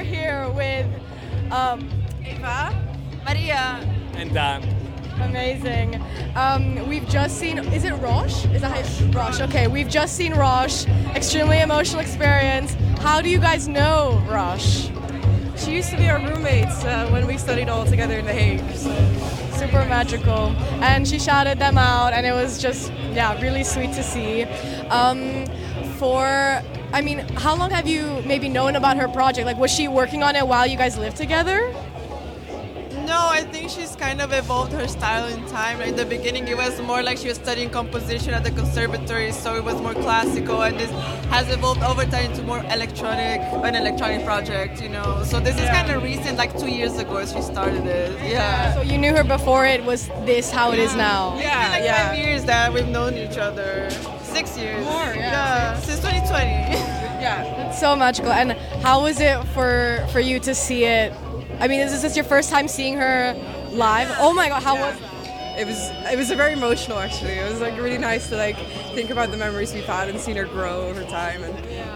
here with Eva, Maria, And amazing. We've just seen, is it Roche? Is that how Roche? Okay, we've just seen Roche. Extremely emotional experience. How do you guys know Roche? she used to be our roommates when we studied all together in The Hague. So. Super magical. And she shouted them out, and it was just, yeah, really sweet to see. How long have you maybe known about her project? Like, was she working on it while you guys lived together? No, I think she's kind of evolved her style in time. Like, in the beginning, it was more like she was studying composition at the conservatory, so it was more classical, and this has evolved over time into more an electronic project, you know. So this is kind of recent, like 2 years ago she started it. Yeah. So you knew her before it was this how it is now? Yeah, like 5 years that we've known each other. 6 years. More, Since 2020. It's so magical. And how was it for you to see it? I mean, is this your first time seeing her live? Oh my god, how was that? It was very emotional actually. It was like really nice to like think about the memories we've had and seen her grow over time. And